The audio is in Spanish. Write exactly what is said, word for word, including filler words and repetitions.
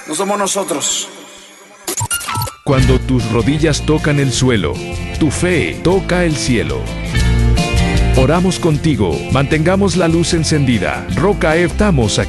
no somos nosotros. Cuando tus rodillas tocan el suelo, tu fe toca el cielo. Oramos contigo, mantengamos la luz encendida. Roca estamos aquí.